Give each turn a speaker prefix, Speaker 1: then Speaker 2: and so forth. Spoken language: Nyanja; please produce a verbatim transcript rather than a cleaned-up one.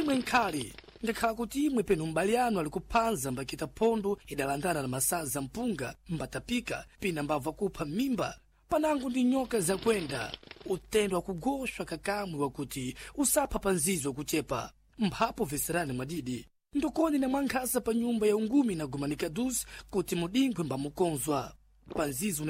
Speaker 1: imwe nkhali ngakhala kuti imwe penu mbali anu ali kuphanza mbakita phondo idalandana na masaza mpunga mbatapika pina mbabva kupha mimba panango ndi nyoka zakwenda utendo wakugoshwa kakamwe wakuti usapha panzizo kuchepa mphapo veserani mwadidi ndokoni na mwankhasa pa nyumba ya ungumi na gumanika duzi kuti mudingwe mbamukonzwa panzizo